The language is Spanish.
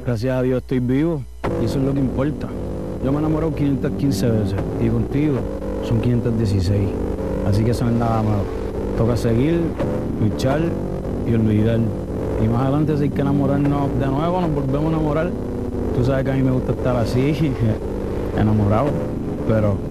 Gracias a Dios estoy vivo y eso es lo que importa. Yo me he enamorado 515 veces y contigo son 516. Así que eso no es nada malo. Toca seguir, luchar y olvidar. Y más adelante si hay que enamorarnos de nuevo, nos volvemos a enamorar. Tú sabes que a mí me gusta estar así, enamorado, pero